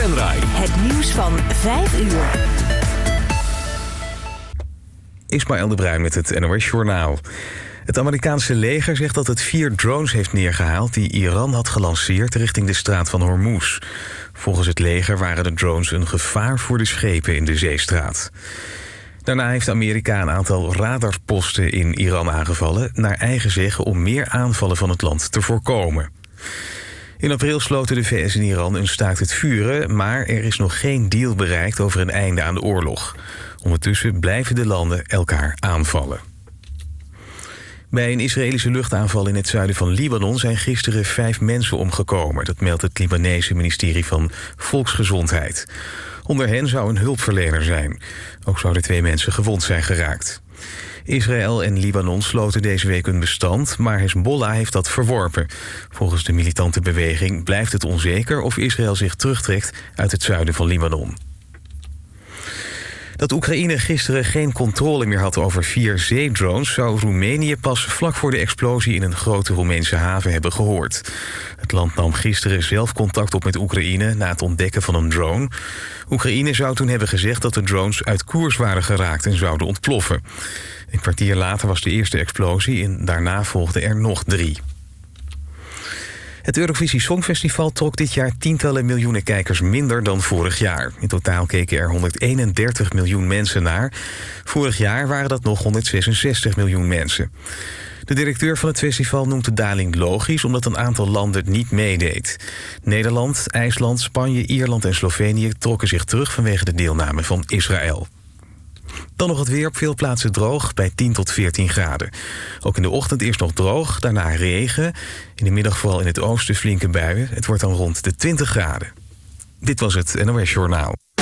Venray. Het nieuws van 5 uur. Ismaël de Bruin met het NOS Journaal. Het Amerikaanse leger zegt dat het 4 drones heeft neergehaald die Iran had gelanceerd richting de straat van Hormuz. Volgens het leger waren de drones een gevaar voor de schepen in de zeestraat. Daarna heeft Amerika een aantal radarposten in Iran aangevallen, naar eigen zeggen om meer aanvallen van het land te voorkomen. In april sloten de VS en Iran een staakt het vuren, maar er is nog geen deal bereikt over een einde aan de oorlog. Ondertussen blijven de landen elkaar aanvallen. Bij een Israëlische luchtaanval in het zuiden van Libanon zijn gisteren 5 mensen omgekomen. Dat meldt het Libanese ministerie van Volksgezondheid. Onder hen zou een hulpverlener zijn. Ook zouden 2 mensen gewond zijn geraakt. Israël en Libanon sloten deze week een bestand, maar Hezbollah heeft dat verworpen. Volgens de militante beweging blijft het onzeker of Israël zich terugtrekt uit het zuiden van Libanon. Dat Oekraïne gisteren geen controle meer had over 4 zeedrones zou Roemenië pas vlak voor de explosie in een grote Roemeense haven hebben gehoord. Het land nam gisteren zelf contact op met Oekraïne na het ontdekken van een drone. Oekraïne zou toen hebben gezegd dat de drones uit koers waren geraakt en zouden ontploffen. Een kwartier later was de eerste explosie en daarna volgden er nog 3. Het Eurovisie Songfestival trok dit jaar tientallen miljoenen kijkers minder dan vorig jaar. In totaal keken er 131 miljoen mensen naar. Vorig jaar waren dat nog 166 miljoen mensen. De directeur van het festival noemt de daling logisch omdat een aantal landen niet meedeed. Nederland, IJsland, Spanje, Ierland en Slovenië trokken zich terug vanwege de deelname van Israël. Dan nog het weer, op veel plaatsen droog, bij 10 tot 14 graden. Ook in de ochtend eerst nog droog, daarna regen. In de middag vooral in het oosten flinke buien. Het wordt dan rond de 20 graden. Dit was het NOS Journaal.